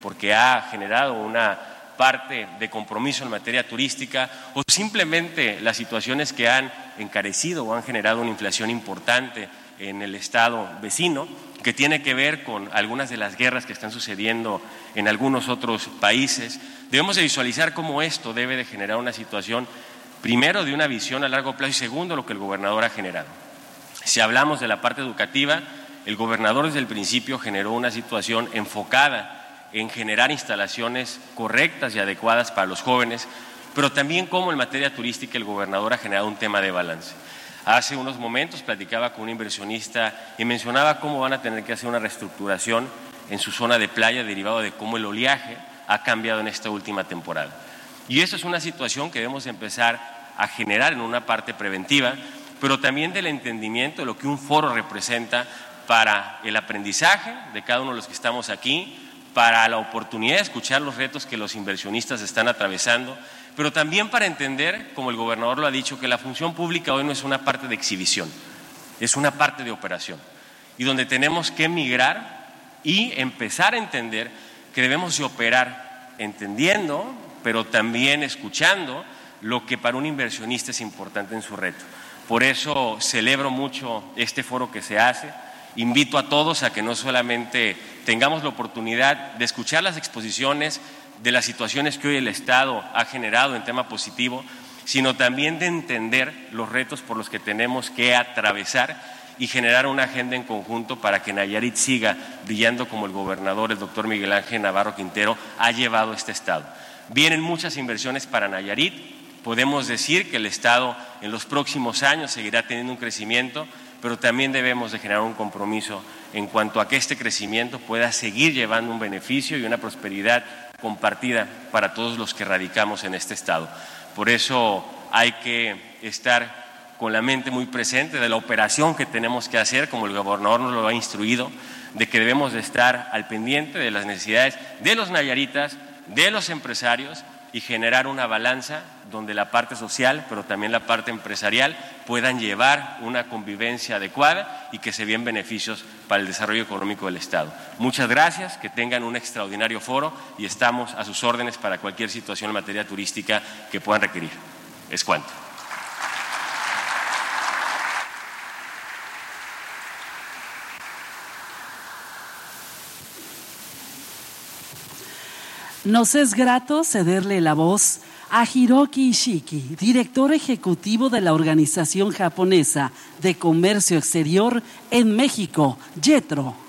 porque ha generado una parte de compromiso en materia turística, o simplemente las situaciones que han encarecido o han generado una inflación importante en el estado vecino, que tiene que ver con algunas de las guerras que están sucediendo en algunos otros países. Debemos de visualizar cómo esto debe de generar una situación, primero, de una visión a largo plazo y segundo, lo que el gobernador ha generado. Si hablamos de la parte educativa, el gobernador desde el principio generó una situación enfocada en generar instalaciones correctas y adecuadas para los jóvenes, pero también como en materia turística el gobernador ha generado un tema de balance. Hace unos momentos platicaba con un inversionista y mencionaba cómo van a tener que hacer una reestructuración en su zona de playa derivado de cómo el oleaje ha cambiado en esta última temporada. Y eso es una situación que debemos empezar a generar en una parte preventiva, pero también del entendimiento de lo que un foro representa para el aprendizaje de cada uno de los que estamos aquí, para la oportunidad de escuchar los retos que los inversionistas están atravesando, pero también para entender, como el gobernador lo ha dicho, que la función pública hoy no es una parte de exhibición, es una parte de operación, y donde tenemos que migrar y empezar a entender que debemos de operar entendiendo, pero también escuchando lo que para un inversionista es importante en su reto. Por eso celebro mucho este foro que se hace. Invito a todos a que no solamente tengamos la oportunidad de escuchar las exposiciones de las situaciones que hoy el Estado ha generado en tema positivo, sino también de entender los retos por los que tenemos que atravesar y generar una agenda en conjunto para que Nayarit siga brillando como el gobernador, el doctor Miguel Ángel Navarro Quintero, ha llevado este Estado. Vienen muchas inversiones para Nayarit. Podemos decir que el Estado en los próximos años seguirá teniendo un crecimiento, pero también debemos de generar un compromiso en cuanto a que este crecimiento pueda seguir llevando un beneficio y una prosperidad compartida para todos los que radicamos en este Estado. Por eso hay que estar con la mente muy presente de la operación que tenemos que hacer, como el gobernador nos lo ha instruido, de que debemos de estar al pendiente de las necesidades de los nayaritas, de los empresarios, y generar una balanza donde la parte social, pero también la parte empresarial puedan llevar una convivencia adecuada y que se den beneficios para el desarrollo económico del Estado. Muchas gracias, que tengan un extraordinario foro y estamos a sus órdenes para cualquier situación en materia turística que puedan requerir. Es cuanto. Nos es grato cederle la voz a Hiroki Ishiki, director ejecutivo de la Organización Japonesa de Comercio Exterior en México, JETRO.